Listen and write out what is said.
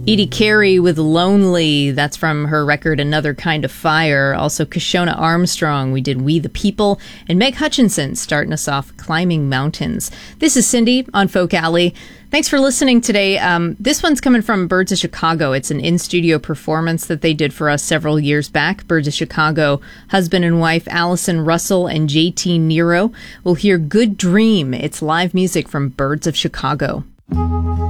Edie Carey with Lonely. That's from her record Another Kind of Fire. Also Kashona Armstrong. We did We the People. And Meg Hutchinson starting us off Climbing Mountains. This is Cindy on Folk Alley. Thanks for listening today. This one's coming from Birds of Chicago. It's an in-studio performance that they did for us several years back. Birds of Chicago, husband and wife Allison Russell and JT Nero. We'll hear Good Dream. It's live music from Birds of Chicago.